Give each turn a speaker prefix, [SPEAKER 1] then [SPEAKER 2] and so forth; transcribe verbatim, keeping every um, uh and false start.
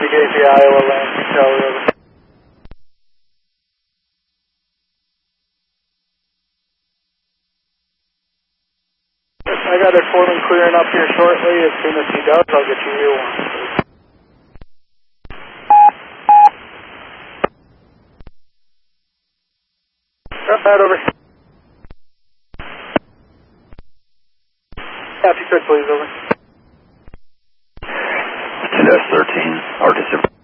[SPEAKER 1] to gauge the Iowa landing, Charlie, over. I got a foreman clearing up here shortly. As soon as he does, I'll get you your one. Got that over. Yeah, if you could please, over.
[SPEAKER 2] two dash thirteen, Arctic.